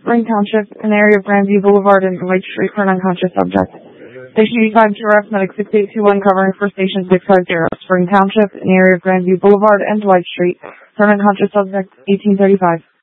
Spring Township, an area of Grandview Boulevard and White Street for an unconscious subject. Station 85 TRF, medic 6821, covering for Station 650, Spring Township, an area of Grandview Boulevard and White Street for an unconscious subject, 1835.